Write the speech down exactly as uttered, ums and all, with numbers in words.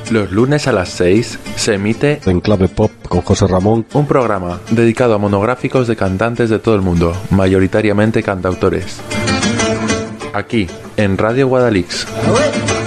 Los lunes a las seis se emite En Clave Pop con José Ramón, un programa dedicado a monográficos de cantantes de todo el mundo, mayoritariamente cantautores. Aquí, en Radio Guadalix.